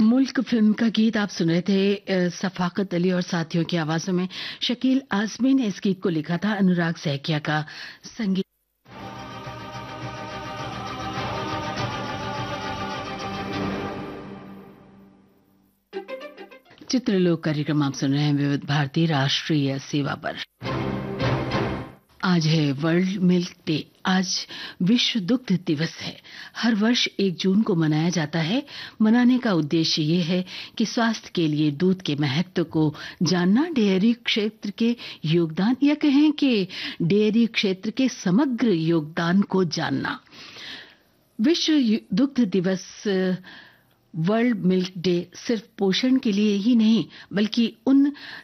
मुल्क फिल्म का गीत आप सुन रहे थे। सफाकत अली और साथियों की आवाजों में शकील आजमी ने इस गीत को लिखा था, अनुराग सैकिया का संगीत। चित्रलोक कार्यक्रम आप सुन रहे हैं विविध भारती राष्ट्रीय सेवा पर। आज है वर्ल्ड मिल्क डे। आज विश्व दुग्ध दिवस है। हर वर्ष 1 जून को मनाया जाता है। मनाने का उद्देश्य ये है कि स्वास्थ्य के लिए दूध के महत्व को जानना, डेयरी क्षेत्र के योगदान या कहें कि डेयरी क्षेत्र के समग्र योगदान को जानना। विश्व दुग्ध दिवस वर्ल्ड मिल्क डे सिर्फ पोषण के लिए ही नहीं, बल्कि उन